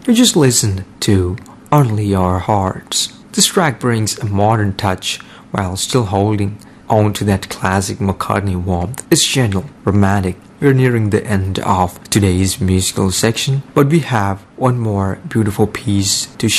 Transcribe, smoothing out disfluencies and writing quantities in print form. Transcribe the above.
You just listened to Only Our Hearts. This track brings a modern touch while still holding on to that classic McCartney warmth. It's gentle, romantic. We're nearing the end of today's musical section, but we have one more beautiful piece to